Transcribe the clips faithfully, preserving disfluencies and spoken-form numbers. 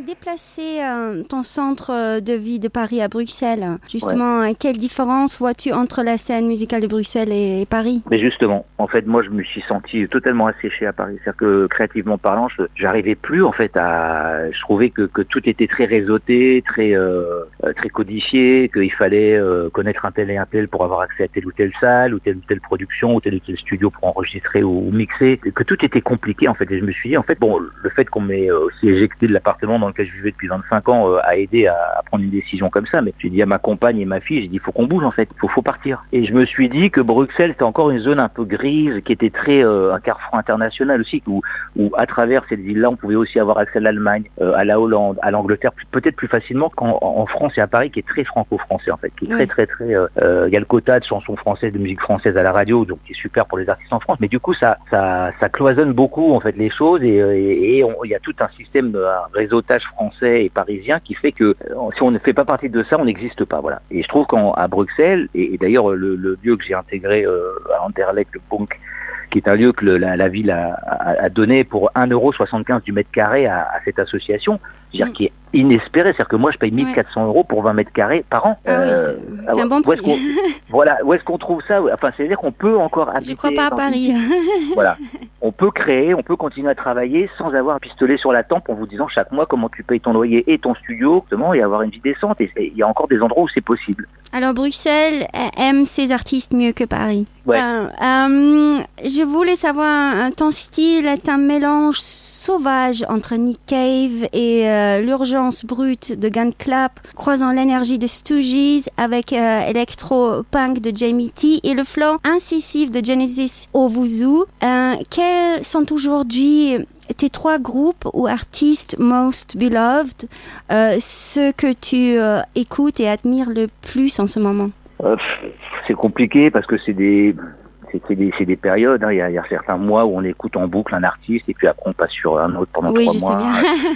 déplacé euh, ton centre de vie de Paris à Bruxelles. Justement, ouais. Quelle différence vois-tu entre la scène musicale de Bruxelles et, et Paris? Mais justement, en fait, moi, je me suis senti totalement asséché à Paris. C'est-à-dire que, créativement parlant, je j'arrivais plus, en fait, à... Je trouvais que, que tout était très réseauté, très euh, très codifié, qu'il fallait euh, connaître un tel et un tel pour avoir accès à telle ou telle salle, ou telle ou telle production, ou tel ou tel studio pour enregistrer ou, ou mixer. Que tout était compliqué, en fait. Et je me suis dit, en fait, bon, le fait qu'on m'ait aussi éjecté de l'appartement dans lequel je vivais depuis vingt-cinq ans euh, a aidé à, à prendre une décision comme ça. Mais j'ai dit à ma compagne et ma fille, j'ai dit, il faut qu'on bouge, en fait. Il faut, faut partir. Et je me suis dit que Bruxelles, c'était encore une zone un peu grise, qui était très euh, un carrefour international aussi, où, où à travers cette ville-là, on pouvait aussi avoir accès à l'Allemagne, euh, à la Hollande, à l'Angleterre, peut-être plus facilement qu'en en France et à Paris, qui est très franco-français, en fait, qui est très, très, très... Euh, euh, il y a le quota de chansons françaises, de musique française à la radio, donc qui est super pour les artistes en France. Mais du coup, ça, ça, ça cloisonne beaucoup, en fait, les choses, et, et, et on, il y a tout un système de un réseautage français et parisien qui fait que euh, si on ne fait pas partie de ça, on n'existe pas, voilà. Et je trouve qu'à Bruxelles, et, et d'ailleurs, le, le lieu que j'ai intégré euh, à Anderlecht, le Punk, qui est un lieu que le, la, la ville a, a, a donné pour un euro soixante-quinze du mètre carré à, à cette association, c'est-à-dire mmh. qui est inespéré, c'est-à-dire que moi je paye mille quatre cents euros pour vingt mètres carrés par an. Ah euh, oui, c'est, c'est un bon prix. Voilà, où est-ce qu'on trouve ça? Enfin, c'est-à-dire qu'on peut encore habiter... Je crois pas à Paris. Une... Voilà, on peut créer, on peut continuer à travailler sans avoir un pistolet sur la tempe en vous disant chaque mois comment tu payes ton loyer et ton studio, justement, et avoir une vie décente. Et il y a encore des endroits où c'est possible. Alors Bruxelles aime ses artistes mieux que Paris. Ouais. Euh, euh, je voulais savoir, ton style est un mélange sauvage entre Nick Cave et euh, l'urgence brute de Gun Club, croisant l'énergie de Stooges avec euh, électro-punk de Jamie T et le flow incisif de Genesis Owusu. Euh, quels sont aujourd'hui tes trois groupes ou artistes most beloved, euh, ceux que tu euh, écoutes et admires le plus en ce moment? euh, C'est compliqué parce que c'est des... C'est des, c'est des périodes, hein. il, y a, il y a certains mois où on écoute en boucle un artiste et puis après on passe sur un autre pendant oui, trois je mois. Sais bien.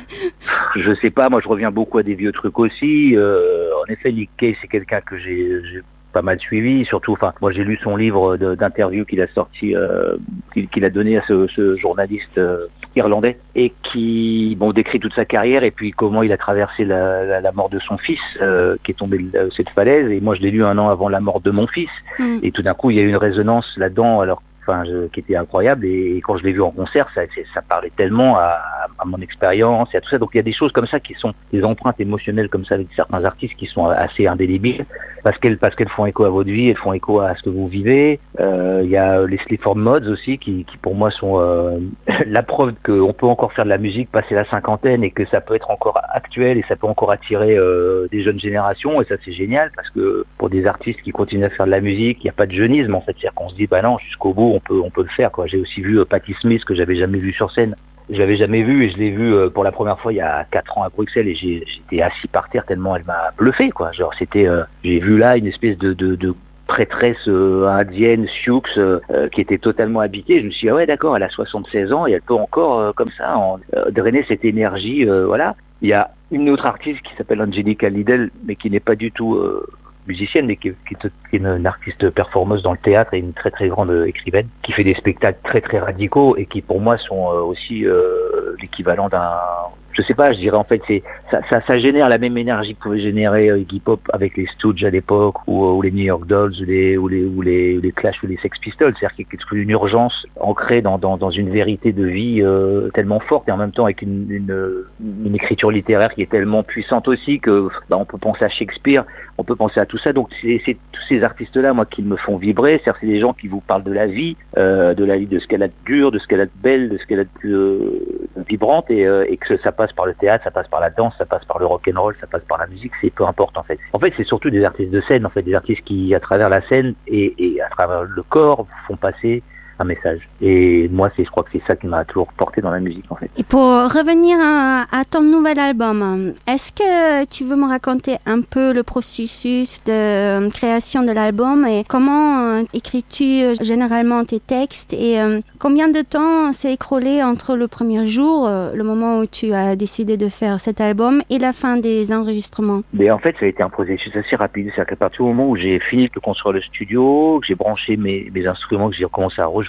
Je sais pas, moi je reviens beaucoup à des vieux trucs aussi. Euh, en effet, Nick Cave, c'est quelqu'un que j'ai, j'ai pas mal suivi, surtout, enfin, moi j'ai lu son livre de, d'interview qu'il a sorti, euh, qu'il, qu'il a donné à ce, ce journaliste euh, irlandais et qui, bon, décrit toute sa carrière et puis comment il a traversé la, la, la mort de son fils euh, qui est tombé de cette falaise. Et moi je l'ai lu un an avant la mort de mon fils mm. et tout d'un coup il y a eu une résonance là-dedans alors Enfin, je, qui était incroyable et, et quand je l'ai vu en concert, ça, ça parlait tellement à, à mon expérience et à tout ça. Donc il y a des choses comme ça qui sont des empreintes émotionnelles comme ça avec certains artistes qui sont assez indélébiles parce qu'elles parce qu'elles font écho à votre vie, elles font écho à ce que vous vivez. Euh, il y a les Sleaford Mods aussi qui, qui pour moi sont euh, la preuve qu'on peut encore faire de la musique passer la cinquantaine et que ça peut être encore actuel et ça peut encore attirer euh, des jeunes générations et ça c'est génial parce que pour des artistes qui continuent à faire de la musique, il n'y a pas de jeunisme en fait, c'est-à-dire qu'on se dit bah non jusqu'au bout on peut on peut le faire quoi. J'ai aussi vu euh, Patti Smith que j'avais jamais vu sur scène. Je l'avais jamais vu et je l'ai vu euh, pour la première fois il y a quatre ans à Bruxelles et j'ai, j'étais assis par terre tellement elle m'a bluffé quoi. Genre c'était euh, j'ai vu là une espèce de de, de prêtresse euh, indienne Sioux euh, qui était totalement habitée. Je me suis dit ah ouais d'accord, elle a soixante-seize ans et elle peut encore euh, comme ça en, euh, drainer cette énergie euh, voilà. Il y a une autre artiste qui s'appelle Angelica Lidl mais qui n'est pas du tout euh, musicienne, mais qui, qui, qui est une artiste performeuse dans le théâtre et une très très grande écrivaine, qui fait des spectacles très très radicaux et qui pour moi sont aussi euh, l'équivalent d'un... Je sais pas, je dirais en fait, c'est, ça, ça, ça génère la même énergie que pouvait générer euh, Iggy Pop avec les Stooges à l'époque, ou, ou les New York Dolls, ou les, ou les, ou les, ou les Clash, ou les Sex Pistols. C'est-à-dire qu'il y a une urgence ancrée dans, dans, dans une vérité de vie euh, tellement forte et en même temps avec une, une, une écriture littéraire qui est tellement puissante aussi que bah, on peut penser à Shakespeare, on peut penser à tout ça. Donc c'est, c'est tous ces artistes-là, moi, qui me font vibrer. C'est-à-dire c'est des gens qui vous parlent de la vie, euh, de la vie, de ce qu'elle a de dur, de ce qu'elle a de belle, de ce qu'elle a de plus euh, vibrante et, euh, et que ça passe par le théâtre, ça passe par la danse, ça passe par le rock'n'roll, ça passe par la musique, c'est peu importe en fait. En fait, c'est surtout des artistes de scène, en fait, des artistes qui, à travers la scène et, et à travers le corps, font passer un message. Et moi, c'est, je crois que c'est ça qui m'a toujours porté dans la musique, en fait. Et pour revenir à, à ton nouvel album, est-ce que tu veux me raconter un peu le processus de création de l'album et comment euh, écris-tu généralement tes textes et euh, combien de temps s'est écoulé entre le premier jour, euh, le moment où tu as décidé de faire cet album, et la fin des enregistrements? Mais en fait, ça a été un processus assez rapide. C'est-à-dire qu'à partir du moment où j'ai fini de construire le studio, que j'ai branché mes, mes instruments, que j'ai commencé à rejouer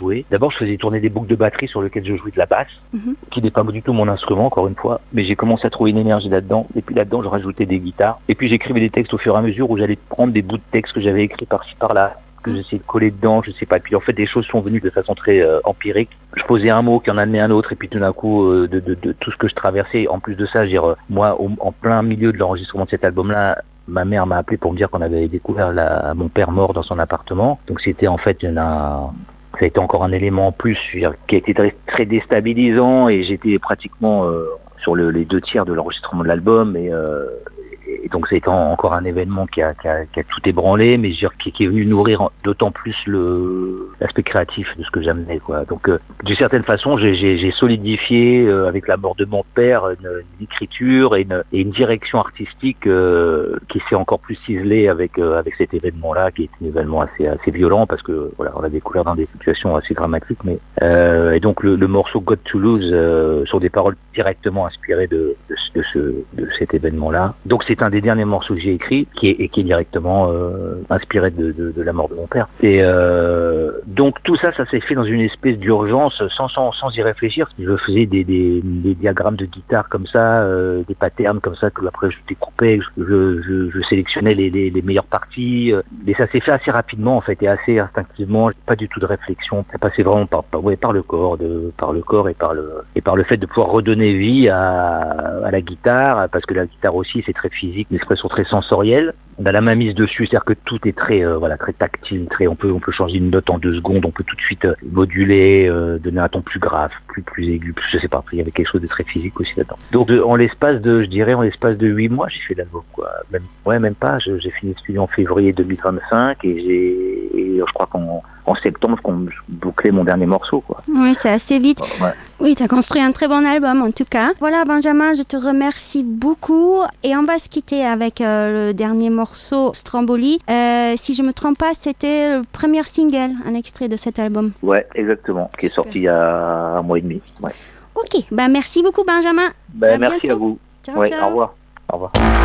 jouer. D'abord, je faisais tourner des boucles de batterie sur lesquelles je jouais de la basse, Mhm. qui n'est pas du tout mon instrument, encore une fois. Mais j'ai commencé à trouver une énergie là-dedans. Et puis là-dedans, je rajoutais des guitares. Et puis j'écrivais des textes au fur et à mesure où j'allais prendre des bouts de textes que j'avais écrits par-ci par-là, que j'essayais de coller dedans, je sais pas. Et puis en fait, des choses sont venues de façon très euh, empirique. Je posais un mot qui en amenait un autre, et puis tout d'un coup, euh, de, de, de tout ce que je traversais. En plus de ça, je veux dire, euh, moi, au, en plein milieu de l'enregistrement de cet album-là, ma mère m'a appelé pour me dire qu'on avait découvert la, mon père mort dans son appartement. Donc c'était en fait une, un, ça a été encore un élément en plus, je veux dire, qui a été très, très déstabilisant, et j'étais pratiquement euh, sur le, les deux tiers de l'enregistrement de l'album, et euh, et donc c'est encore un événement qui a, qui a, qui a tout ébranlé, mais je veux dire, qui, qui est venu nourrir d'autant plus le l'aspect créatif de ce que j'amenais, quoi. Donc euh, d'une certaine façon, j'ai, j'ai, j'ai solidifié euh, avec la mort de mon père une, une écriture et une, et une direction artistique euh, qui s'est encore plus ciselée avec euh, avec cet événement-là, qui est un événement assez assez violent, parce que voilà, on l'a découvert dans des situations assez dramatiques. Mais euh, et donc le, le morceau Got to Lose euh, sont des paroles directement inspirées de de, de ce de cet événement-là. Donc c'est un des derniers morceaux que j'ai écrit, qui est, et qui est directement euh, inspiré de, de, de la mort de mon père. Et euh, donc tout ça, ça s'est fait dans une espèce d'urgence, sans, sans, sans y réfléchir. Je faisais des, des, des diagrammes de guitare comme ça, euh, des patterns comme ça, que après je découpais, je, je, je sélectionnais les, les, les meilleures parties. Euh, et ça s'est fait assez rapidement, en fait, et assez instinctivement, pas du tout de réflexion. Ça passait vraiment par, par, ouais, par le corps, de, par le corps et par le, et par le fait de pouvoir redonner vie à, à la guitare, parce que la guitare aussi, c'est très physique, une expression très sensorielle. On a la main mise dessus, c'est-à-dire que tout est très, euh, voilà, très tactile, très, on peut, on peut changer une note en deux secondes, on peut tout de suite euh, moduler, euh, donner un ton plus grave, plus, plus aigu, plus, je sais pas. Il y avait quelque chose de très physique aussi là-dedans. Donc, de, en l'espace de, je dirais, en l'espace de huit mois, j'ai fait l'album, quoi. Même, ouais, même pas. Je, j'ai fini de studio en février deux mille vingt-cinq, et j'ai, et je crois qu'en en septembre, qu'on bouclait mon dernier morceau, quoi. Oui, c'est assez vite. Ouais. Oui, tu as construit un très bon album, en tout cas. Voilà, Benjamin, je te remercie beaucoup. Et on va se quitter avec euh, le dernier morceau, Stromboli. Euh, si je me trompe pas, c'était le premier single, un extrait de cet album. Ouais, exactement. Qui est Super. sorti il y a un mois et demi. Ouais. Ok, bah merci beaucoup, Benjamin. Ben, À merci bientôt. à vous. Ciao, Ouais, ciao. au revoir. Au revoir.